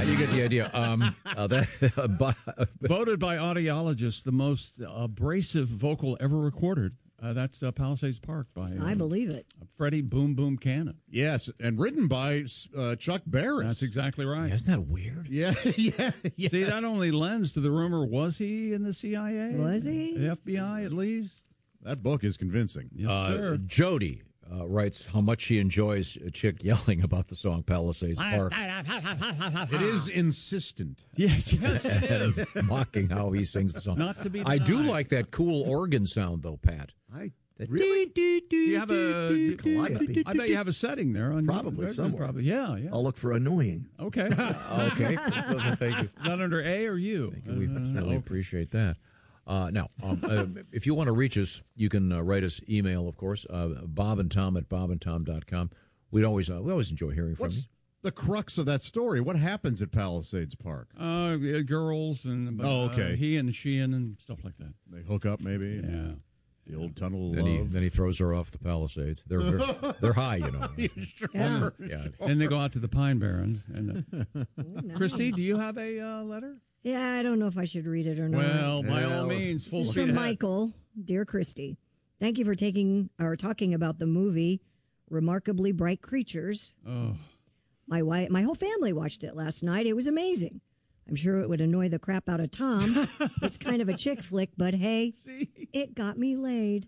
You get the idea. Voted by audiologists the most abrasive vocal ever recorded. That's Palisades Park by I believe it. Freddie Boom Boom Cannon. Yes, and written by Chuck Barris. That's exactly right. Isn't that weird? Yeah, yeah. Yes. See, that only lends to the rumor, was he in the CIA? Was he? The FBI, at least? That book is convincing. Yes, sir. Jody writes how much she enjoys a chick yelling about the song Palisades Park. It is insistent. Yes, it is. Mocking how he sings the song. Not to be I do denied. like that cool organ sound, though, Pat. Really? Do you have a... Calliope. I bet you have a setting there. On Probably somewhere. Probably, yeah. I'll look for annoying. Okay. Okay. Thank you. Is that under A or U? We really appreciate that. Now, if you want to reach us, you can write us email, of course, Bob and Tom at bobandtom.com. We always enjoy hearing from you. What's the crux of that story? What happens at Palisades Park? Girls and okay. He and she and stuff like that. They hook up, maybe? Yeah. The old tunnel of Then love. he throws her off the Palisades. They're high, you know. Yeah. Yeah. And they go out to the Pine Barrens. And Christy, do you have a letter? Yeah, I don't know if I should read it or not. Well, by all means, full This is speed from ahead. Michael. Dear Christy, thank you for talking about the movie Remarkably Bright Creatures. Oh. My whole family watched it last night. It was amazing. I'm sure it would annoy the crap out of Tom. It's kind of a chick flick, but hey, it got me laid.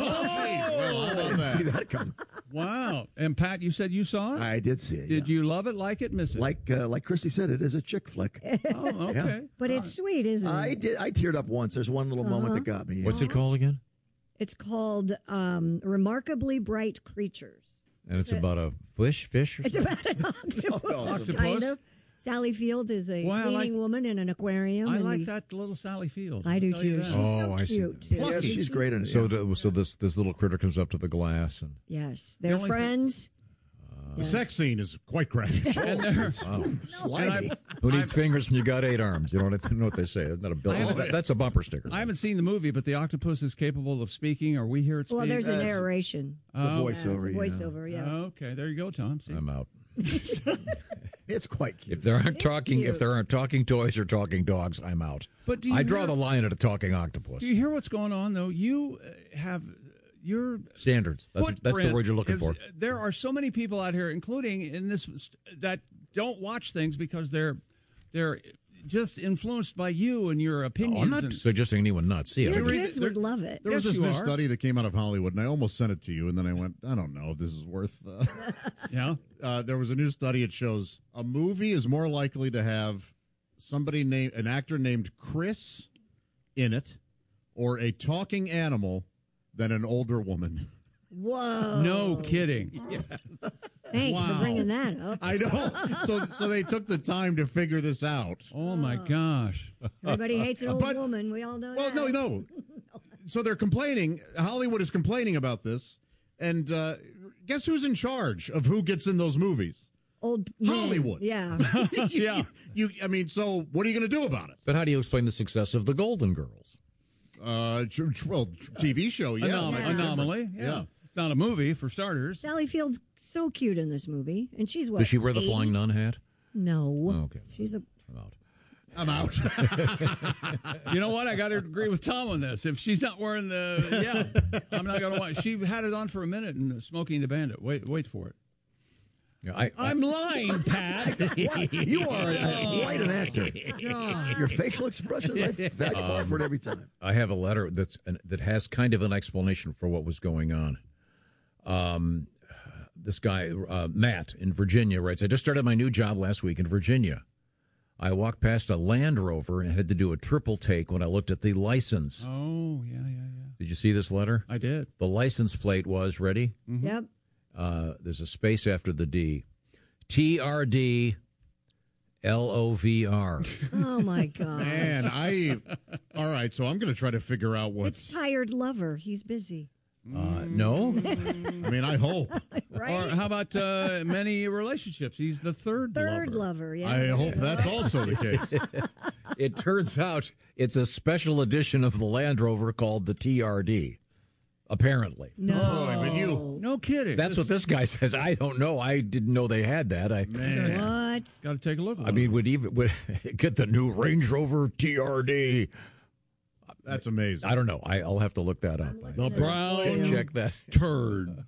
I didn't see that coming. Wow. And Pat, you said you saw it? I did see it. Did you love it, like it, miss it? Like Christy said, it is a chick flick. Oh, okay. But it's sweet, isn't it? I teared up once. There's one little moment that got me. What's it called again? It's called Remarkably Bright Creatures. And it's about a fish or It's something? about an octopus, Octopus? kind of. Sally Field is a Wow, I cleaning like- woman in an aquarium. I and like that little Sally Field. I do I'll tell you too. that. She's so I see. cute. Too. Yes, she's great in it. So, yeah. so this little critter comes up to the glass and Yes, they're only friends. The sex scene is quite graphic. And there, Slimy. who needs fingers when you got 8 arms? You know what they say? Isn't that a bill? That's a bumper sticker. I haven't seen the movie, but the octopus is capable of speaking, or we hear it speak. Well, there's a narration. It's a voiceover. Yeah, it's a voiceover, yeah. Okay, there you go, Tom. See? I'm out. It's quite cute. If there aren't talking, cute. if there aren't talking toys or talking dogs, I'm out. But do you I draw hear- the line at a talking octopus. Do you hear what's going on, though? You have your Standards. That's the footprint word you're looking is- for. There are so many people out here, including in this, that don't watch things because they're just influenced by you and your opinions. I'm not and- suggesting anyone not see it. Your I mean, kids would love it. There was Yes, this you new are. study that came out of Hollywood, and I almost sent it to you, and then I went, I don't know if this is worth... Yeah. There was a new study. It shows a movie is more likely to have an actor named Chris in it, or a talking animal than an older woman. Whoa. No kidding. Thanks for Wow. bringing that up. I know. So they took the time to figure this out. Oh, my gosh. Everybody hates an old But- woman. We all know Well, that. no. So they're complaining. Hollywood is complaining about this, and guess who's in charge of who gets in those movies? Old men. Hollywood. Yeah. Yeah. So what are you going to do about it? But how do you explain the success of the Golden Girls? TV show, yeah. Anomaly. Yeah. It's not a movie, for starters. Sally Field's so cute in this movie. And she's what? Does she wear the 80? flying nun hat? No. Oh, okay. She's a. I'm out. I'm out. You know what? I got to agree with Tom on this. If she's not wearing I'm not going to watch. She had it on for a minute and Smoking the Bandit. Wait for it. Yeah, I'm lying, Pat. You are quite an actor. Your facial expressions, I fall for it every time. I have a letter that has kind of an explanation for what was going on. This guy, Matt, in Virginia, writes, I just started my new job last week in Virginia. I walked past a Land Rover and had to do a triple take when I looked at the license. Oh, yeah. Did you see this letter? I did. The license plate was, ready? Yep. There's a space after the D. TRD LOVR. Oh, my God. Man, all right, so I'm going to try to figure out It's Tired Lover. He's busy. No? I mean, I hope. Right? Or how about many relationships? He's the third lover, yeah. I hope that's also the case. It turns out it's a special edition of the Land Rover called the TRD. Apparently. No. Boy, but you No kidding. That's what this guy says. I don't know. I didn't know they had that. What? Got to take a look. I mean, would get the new Range Rover TRD? That's amazing. I don't know. I'll have to look that up. the brown Check that. turd.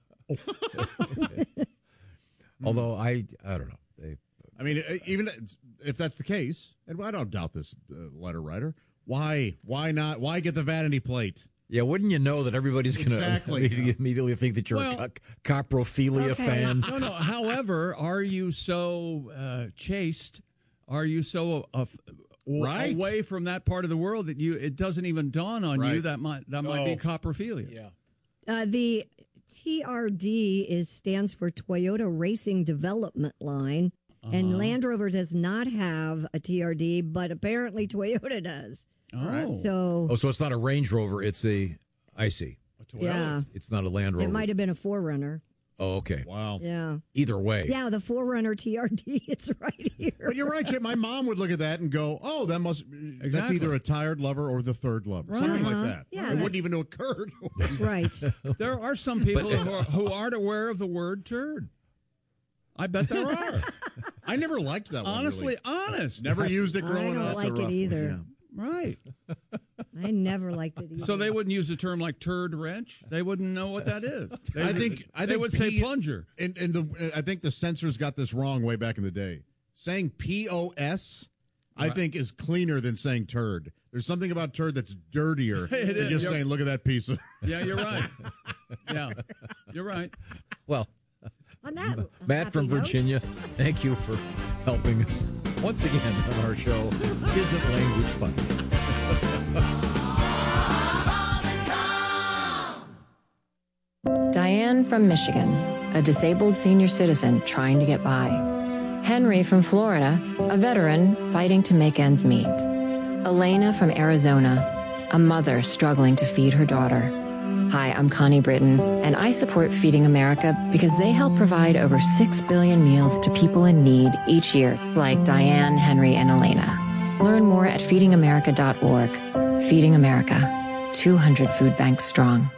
Although I don't know. I mean, even if that's the case, and I don't doubt this letter writer, why not? Why get the vanity plate? Yeah, wouldn't you know that everybody's going to Exactly. immediately think that you're a coprophilia fan? No. However, are you so chaste? Are you so Right. away from that part of the world that it doesn't even dawn on you that might be coprophilia? Yeah. The TRD stands for Toyota Racing Development Line, and Land Rover does not have a TRD, but apparently Toyota does. Oh, So it's not a Range Rover. It's I see. yeah, It's not a Land Rover. it might have been a 4Runner. Oh, okay. Wow. Yeah, Either way. yeah, the 4Runner TRD. It's right here. But you're right, Chip. My mom would look at that and go, "Oh, that's Exactly. either a tired lover or the third lover, something like that." Yeah, it wouldn't that's- even have occurred. Right. there are some people who aren't aware of the word turd. I bet there are. I never liked that one. Honestly, really. honest. Never used it I growing don't up. like it either. Right. I never liked it either. So they wouldn't use a term like turd wrench. They wouldn't know what that is. I think they would say P- plunger. And I think the censors got this wrong way back in the day. Saying POS, I think, is cleaner than saying turd. There's something about turd that's dirtier It than is. just Yep. saying, "Look at that piece of." Yeah, you're right. Yeah, you're right. Well, On that Matt from happy note, Virginia, thank you for helping us once again on our show. Isn't language funny? Diane from Michigan, a disabled senior citizen trying to get by. Henry from Florida, a veteran fighting to make ends meet. Elena from Arizona, a mother struggling to feed her daughter. Hi, I'm Connie Britton, and I support Feeding America because they help provide over 6 billion meals to people in need each year, like Diane, Henry, and Elena. Learn more at feedingamerica.org. Feeding America, 200 food banks strong.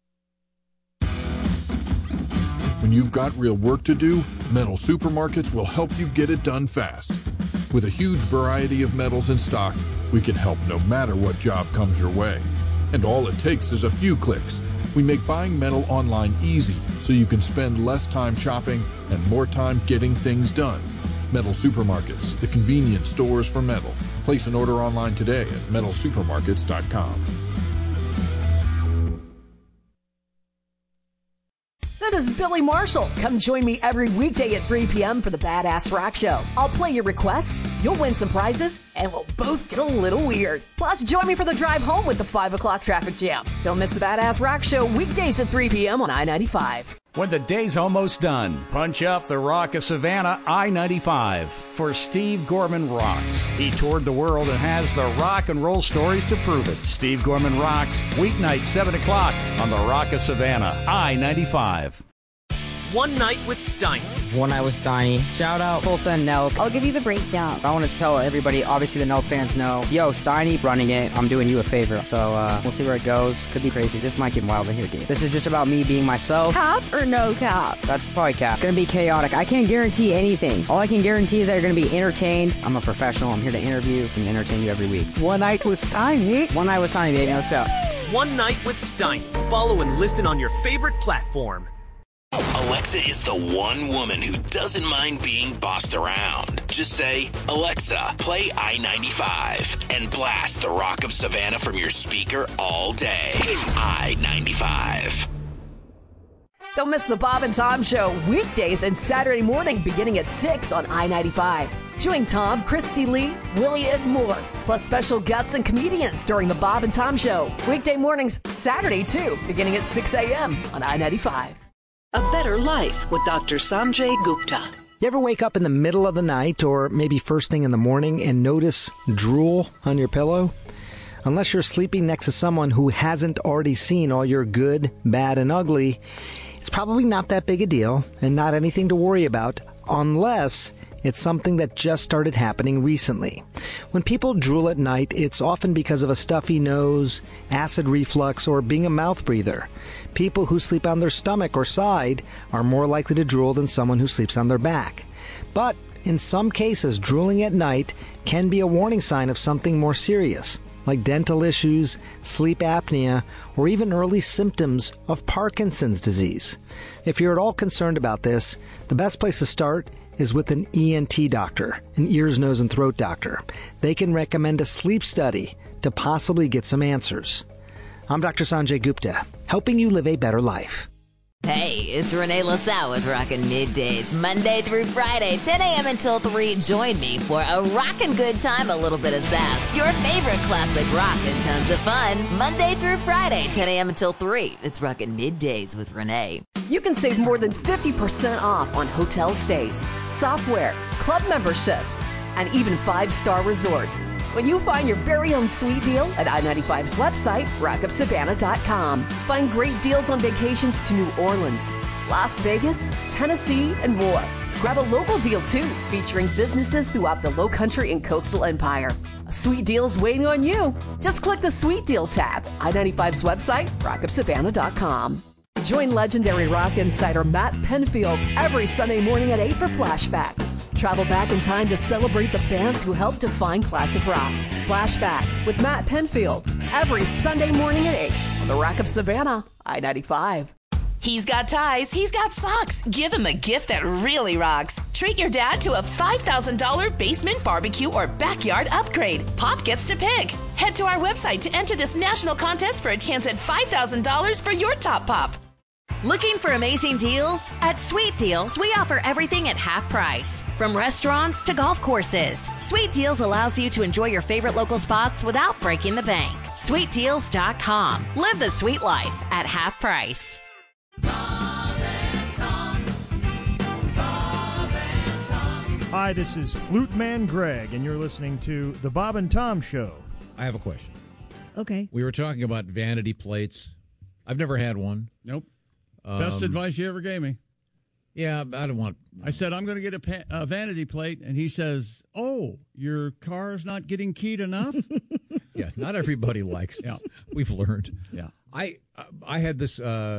When you've got real work to do, Metal Supermarkets will help you get it done fast. With a huge variety of metals in stock, we can help no matter what job comes your way. And all it takes is a few clicks. We make buying metal online easy so you can spend less time shopping and more time getting things done. Metal Supermarkets, the convenience stores for metal. Place an order online today at metalsupermarkets.com. This is Billy Marshall. Come join me every weekday at 3 p.m. for the Badass Rock Show. I'll play your requests, you'll win some prizes, and we'll both get a little weird. Plus, join me for the drive home with the 5 o'clock traffic jam. Don't miss the Badass Rock Show weekdays at 3 p.m. on I-95. When the day's almost done, punch up the Rock of Savannah I-95 for Steve Gorman Rocks. He toured the world and has the rock and roll stories to prove it. Steve Gorman Rocks, weeknight 7 o'clock on the Rock of Savannah I-95. One Night with Steiny. One Night with Steiny. Shout out Tulsa and Nelk. I'll give you the breakdown. I want to tell everybody, obviously the Nelk fans know, yo, Steiny running it. I'm doing you a favor. So we'll see where it goes. Could be crazy. This might get wild in here, dude. This is just about me being myself. Cap or no cap? That's probably cap. Gonna be chaotic. I can't guarantee anything. All I can guarantee is that you're gonna be entertained. I'm a professional. I'm here to interview and entertain you every week. One Night with Steiny. One Night with Steiny, baby. Let's go. One Night with Steiny. Follow and listen on your favorite platform. Alexa is the one woman who doesn't mind being bossed around. Just say, Alexa, play I-95 and blast the Rock of Savannah from your speaker all day. I-95. Don't miss the Bob and Tom Show weekdays and Saturday morning beginning at 6 on I-95. Join Tom, Christy Lee, Willie, and more, plus special guests and comedians during the Bob and Tom Show. Weekday mornings, Saturday too, beginning at 6 a.m. on I-95. A Better Life with Dr. Sanjay Gupta. You ever wake up in the middle of the night or maybe first thing in the morning and notice drool on your pillow? Unless you're sleeping next to someone who hasn't already seen all your good, bad, and ugly, it's probably not that big a deal and not anything to worry about unless It's something that just started happening recently. When people drool at night, it's often because of a stuffy nose, acid reflux, or being a mouth breather. People who sleep on their stomach or side are more likely to drool than someone who sleeps on their back. But in some cases, drooling at night can be a warning sign of something more serious, like dental issues, sleep apnea, or even early symptoms of Parkinson's disease. If you're at all concerned about this, the best place to start is with an ENT doctor, an ears, nose, and throat doctor. They can recommend a sleep study to possibly get some answers. I'm Dr. Sanjay Gupta, helping you live a better life. Hey, it's Renee LaSalle with Rockin' Middays, Monday through Friday, 10 a.m. until 3. Join me for a rockin' good time, a little bit of sass, your favorite classic rock, and tons of fun. Monday through Friday, 10 a.m. until 3. It's Rockin' Middays with Renee. You can save more than 50% off on hotel stays, software, club memberships, and even 5-star resorts when you find your very own sweet deal at I-95's website, rockofsavannah.com. Find great deals on vacations to New Orleans, Las Vegas, Tennessee, and more. Grab a local deal, too, featuring businesses throughout the Lowcountry and Coastal Empire. A sweet deal's waiting on you. Just click the Sweet Deal tab. I-95's website, rockofsavannah.com. Join legendary rock insider Matt Penfield every Sunday morning at 8 for Flashback. Travel back in time to celebrate the bands who helped define classic rock. Flashback with Matt Penfield every Sunday morning at 8 on the Rock of Savannah, I-95. He's got ties, he's got socks. Give him a gift that really rocks. Treat your dad to a $5,000 basement barbecue or backyard upgrade. Pop gets to pick. Head to our website to enter this national contest for a chance at $5,000 for your top pop. Looking for amazing deals? At Sweet Deals, we offer everything at half price. From restaurants to golf courses, Sweet Deals allows you to enjoy your favorite local spots without breaking the bank. SweetDeals.com. Live the sweet life at half price. Hi, this is Flute Man Greg, and you're listening to The Bob and Tom Show. I have a question. Okay. We were talking about vanity plates. I've never had one. Nope. Best advice you ever gave me. Yeah, I don't want... I said, I'm going to get a vanity plate, and he says, oh, your car's not getting keyed enough? Yeah, not everybody likes it. Yeah. We've learned. Yeah. I had this...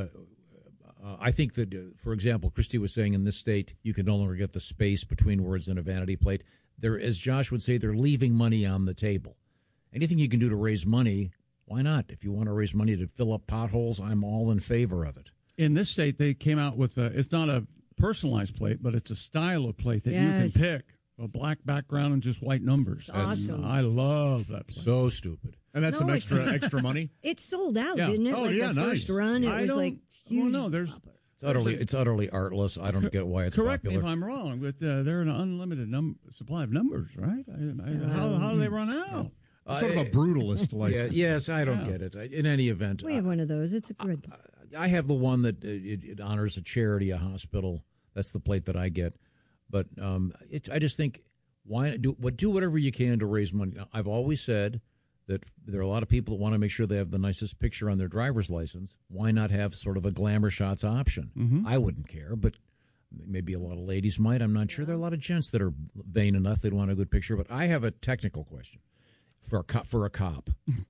I think that, for example, Christy was saying in this state, you can no longer get the space between words in a vanity plate. There, as Josh would say, they're leaving money on the table. Anything you can do to raise money, why not? If you want to raise money to fill up potholes, I'm all in favor of it. In this state, they came out with it's not a personalized plate, but it's a style of plate that you can pick. A black background and just white numbers. Awesome. I love that plate. So stupid. And that's some extra money? It sold out, Yeah. didn't it? Oh, like yeah, the nice. first run, it was like huge. Well, no, there's... It's utterly artless. I don't get why it's Correct popular. me if I'm wrong, but they're an unlimited supply of numbers, right? How do they run out? Sort of a brutalist license. Yes, I don't get it. In any event, We have one of those. It's a good. I have the one that it honors a charity, a hospital. That's the plate that I get. But I just think, why do whatever you can to raise money. Now, I've always said that there are a lot of people that want to make sure they have the nicest picture on their driver's license. Why not have sort of a glamour shots option? Mm-hmm. I wouldn't care, but maybe a lot of ladies might. I'm not sure. There are a lot of gents that are vain enough they'd want a good picture. But I have a technical question for a cop.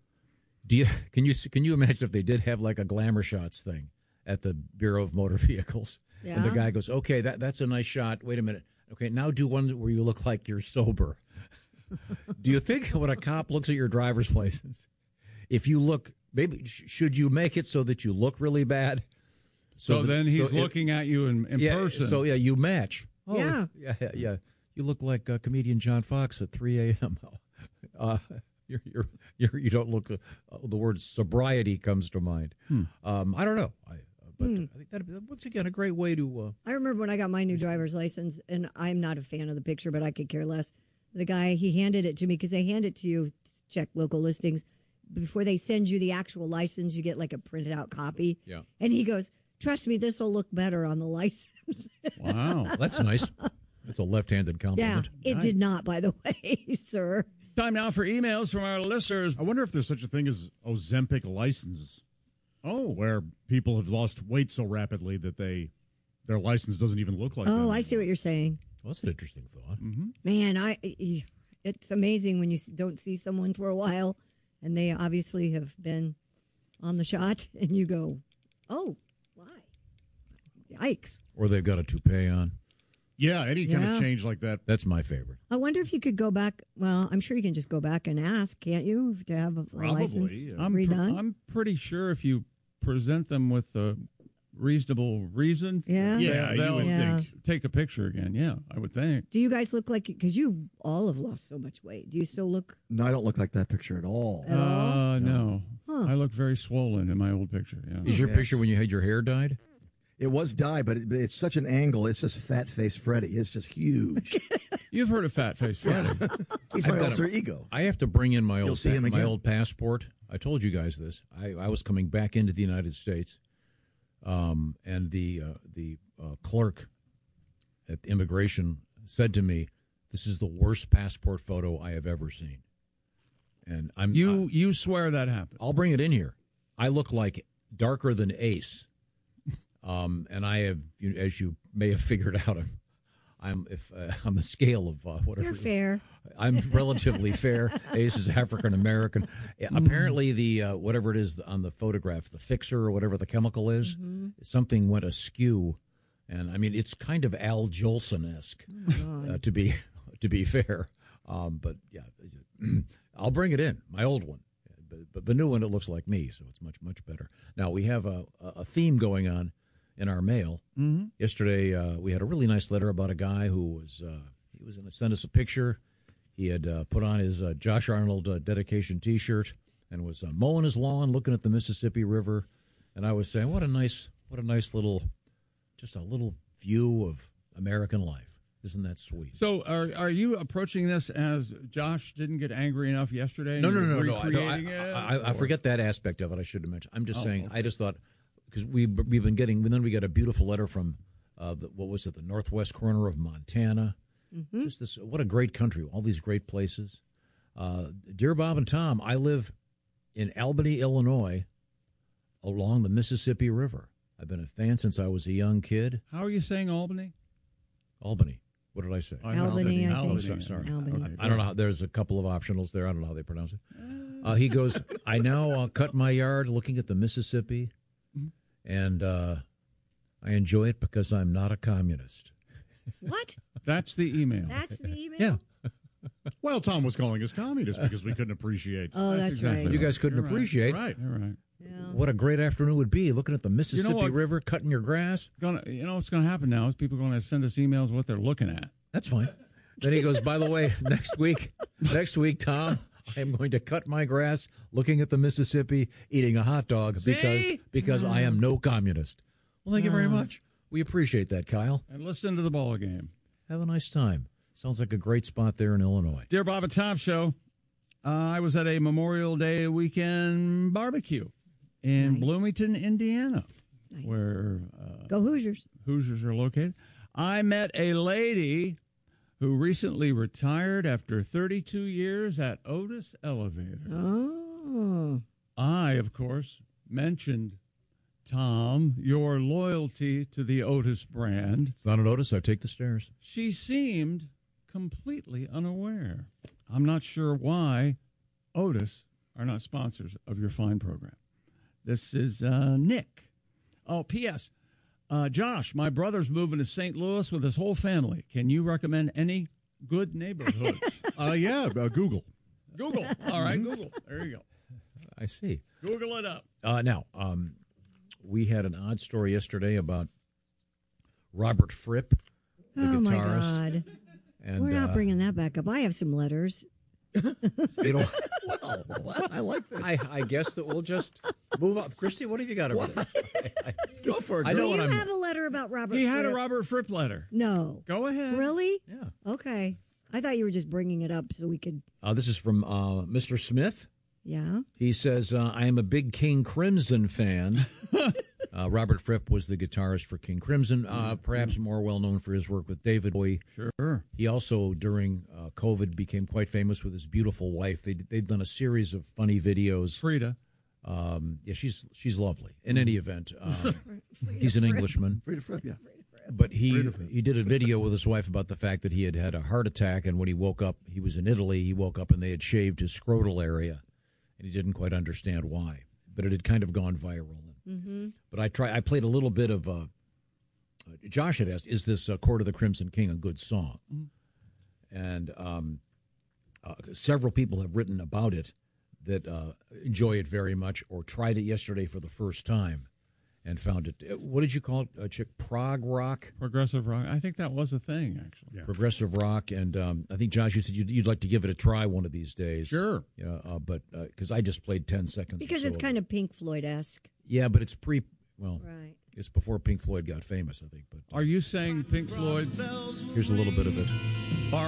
Can you imagine if they did have like a glamour shots thing at the Bureau of Motor Vehicles? Yeah. And the guy goes, okay, that's a nice shot. Wait a minute. Okay, now do one where you look like you're sober. Do you think when a cop looks at your driver's license, if you look, maybe should you make it so that you look really bad? So then he's looking at you in person. So, you match. Oh, Yeah. You look like comedian John Fox at 3 a.m. You don't look. The word sobriety comes to mind. I don't know. But I think that once again a great way to. I remember when I got my new driver's license, and I'm not a fan of the picture, but I could care less. The guy, he handed it to me because they hand it to you to check local listings. Before they send you the actual license, you get like a printed out copy. Yeah. And he goes, trust me, this will look better on the license. Wow, that's nice. That's a left-handed compliment. Yeah, it did not, by the way, sir. Time now for emails from our listeners. I wonder if there's such a thing as Ozempic license. Oh, where people have lost weight so rapidly that their license doesn't even look like that. Oh, I see what you're saying. Well, that's an interesting thought. Mm-hmm. Man, it's amazing when you don't see someone for a while, and they obviously have been on the shot, and you go, "Oh, why? Yikes!" Or they've got a toupee on. Yeah, any kind of change like that. That's my favorite. I wonder if you could go back. Well, I'm sure you can just go back and ask, can't you, to have a license redone? I'm pretty sure if you present them with a reasonable reason, they'll take a picture again. Yeah, I would think. Do you guys look like, because you all have lost so much weight? Do you still look? No, I don't look like that picture at all. No. Huh. I look very swollen in my old picture. Yeah. Is your picture when you had your hair dyed? It was dyed, but it's such an angle. It's just fat face Freddy. It's just huge. You've heard of fat face Freddy? He's my alter ego. I have to bring in my You'll see him again. old passport. I told you guys this. I was coming back into the United States, and the clerk at immigration said to me, "This is the worst passport photo I have ever seen." And you swear that happened? I'll bring it in here. I look like darker than Ace. And I have, as you may have figured out, I'm on the scale of whatever. You're fair. I'm relatively fair. Ace is African American. Apparently, the whatever it is on the photograph, the fixer or whatever the chemical is, something went askew, and I mean it's kind of Al Jolson-esque to be fair. But yeah, I'll bring it in, my old one, but the new one it looks like me, so it's much better. Now we have a theme going on in our mail. Mm-hmm. Yesterday, we had a really nice letter about a guy who was going to send us a picture. He had put on his Josh Arnold dedication T-shirt and was mowing his lawn, looking at the Mississippi River. And I was saying, what a nice little, just a little view of American life. Isn't that sweet? So, are you approaching this as Josh didn't get angry enough yesterday? No. I I forget that aspect of it. I should have mentioned. I'm just saying. Okay. I just thought. Because we've been getting, and then we got a beautiful letter from the northwest corner of Montana. Mm-hmm. Just this, what a great country! All these great places. Dear Bob and Tom, I live in Albany, Illinois, along the Mississippi River. I've been a fan since I was a young kid. How are you saying Albany? Albany. What did I say? Albany. Sorry. Albany. Okay. I don't know. There's a couple of optionals there. I don't know how they pronounce it. He goes, I now cut my yard looking at the Mississippi. And I enjoy it because I'm not a communist. What? That's the email. That's the email? Yeah. Well, Tom was calling us communists because we couldn't appreciate. Oh, that's exactly right. You guys couldn't appreciate. Right. You're right. Yeah. What a great afternoon would be looking at the Mississippi River, cutting your grass. What's going to happen now is people are going to send us emails what they're looking at. That's fine. Then he goes, by the way, next week, Tom, I am going to cut my grass looking at the Mississippi, eating a hot dog because I am no communist. Well, thank you very much. We appreciate that, Kyle. And listen to the ball game. Have a nice time. Sounds like a great spot there in Illinois. Dear Bob and Tom Show, I was at a Memorial Day weekend barbecue in Bloomington, Indiana, where Go Hoosiers. Hoosiers are located. I met a lady who recently retired after 32 years at Otis Elevator. Oh. I, of course, mentioned, Tom, your loyalty to the Otis brand. It's not an Otis. I take the stairs. She seemed completely unaware. I'm not sure why Otis are not sponsors of your fine program. This is Nick. Oh, P.S. Josh, my brother's moving to St. Louis with his whole family. Can you recommend any good neighborhoods? Google. Google. All right, Google. There you go. I see. Google it up. Now, we had an odd story yesterday about Robert Fripp, the guitarist. My God. And, we're not bringing that back up. I have some letters. I like this. I guess that we'll just move up. Christy, what have you got over there? Go for it. Do you have a letter about Robert Fripp? He had a Robert Fripp letter. No. Go ahead. Really? Yeah. Okay. I thought you were just bringing it up so we could. This is from Mr. Smith. Yeah. He says, I am a big King Crimson fan. Robert Fripp was the guitarist for King Crimson, perhaps more well-known for his work with David Bowie. Sure. He also, during COVID, became quite famous with his beautiful wife. They've done a series of funny videos. Frida. Yeah, she's lovely. In any event, he's an Englishman. Frida Fripp, yeah. But he did a video with his wife about the fact that he had had a heart attack, and when he woke up, he was in Italy. He woke up and they had shaved his scrotal area, and he didn't quite understand why. But it had kind of gone viral. Mm-hmm. But I played a little bit of. Josh had asked, "Is this Court of the Crimson King a good song?" Mm-hmm. And several people have written about it that enjoy it very much, or tried it yesterday for the first time. And found it. What did you call it, Chick? Prog rock? Progressive rock. I think that was a thing, actually. Yeah. Progressive rock. And I think, Josh, you said you'd like to give it a try one of these days. Sure. Yeah, but because I just played 10 seconds. Because it's kind of Pink Floyd-esque. Yeah, but it's right. It's before Pink Floyd got famous, I think. But are you saying Pink Floyd? Here's a little bit of it.